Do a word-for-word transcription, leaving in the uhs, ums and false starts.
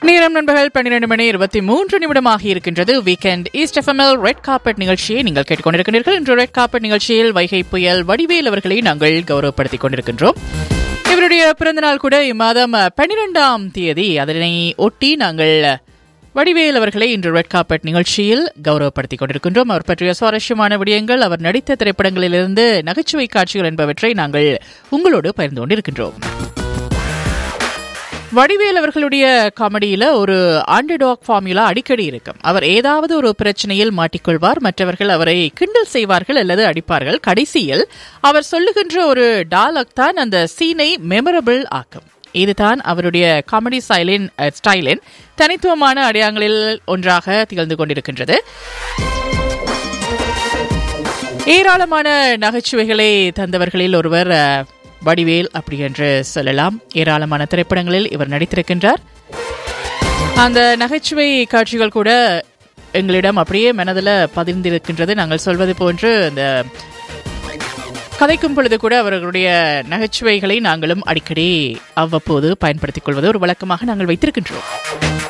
நேரம் நண்பர்கள் பன்னிரண்டு மணி இருபத்தி மூன்று நிமிடமாக இருக்கின்றது. வீக்கெண்ட் ஈஸ்ட் எஃப்எம்எல் ரெட் கார்பெட் நிகழ்ச்சியை நீங்கள் கேட்டுக்கொண்டிருக்கிறீர்கள். இன்று ரெட் கார்பெட் நிகழ்ச்சியில் வைகை புயல் வடிவேல் அவர்களை நாங்கள் கௌரவப்படுத்திக் கொண்டிருக்கின்றோம். இவருடைய பிறந்தநாள் கூட இம்மாதம் பன்னிரெண்டாம் தேதி. அதனை ஒட்டி நாங்கள் வடிவேல் அவர்களை இன்று ரெட் கார்பெட் நிகழ்ச்சியில் கௌரவப்படுத்திக் கொண்டிருக்கின்றோம். அவர் பற்றிய சுவாரஸ்யமான விடயங்கள், அவர் நடித்த திரைப்படங்களிலிருந்து நகைச்சுவை காட்சிகள் என்பவற்றை நாங்கள் உங்களோடு பகிர்ந்து கொண்டிருக்கின்றோம். வடிவேல் அவர்களுடைய காமெடியில ஒரு அண்டர்டாக் ஃபார்முலா அடிக்கடி இருக்கும். அவர் ஏதாவது ஒரு பிரச்சனையில் மாட்டிக்கொள்வார், மற்றவர்கள் அவரை கிண்டல் செய்வார்கள் அல்லது அடிப்பார்கள். கடைசியில் அவர் சொல்லுகின்ற ஒரு டயலாக் தான் அந்த சீனை மெமரபிள் ஆக்கும். இதுதான் அவருடைய காமெடி ஸ்டைலின் ஸ்டைலின் தனித்துவமான அடையாளங்களில் ஒன்றாக திகழ்ந்து கொண்டிருக்கின்றது. ஏராளமான நகைச்சுவைகளை தந்தவர்களில் ஒருவர் வடிவேல் அப்படி என்று சொல்லலாம். ஏராளமான திரைப்படங்களில் இவர் நடித்திருக்கின்றார். அந்த நகைச்சுவை காட்சிகள் கூட எங்களிடம் அப்படியே மனதில் பதிந்திருக்கின்றது. நாங்கள் சொல்வது போன்று அந்த கதைக்கும் பொழுது கூட அவர்களுடைய நகைச்சுவைகளை நாங்களும் அடிக்கடி அவ்வப்போது பயன்படுத்திக் கொள்வது ஒரு வழக்கமாக நாங்கள் வைத்திருக்கின்றோம்.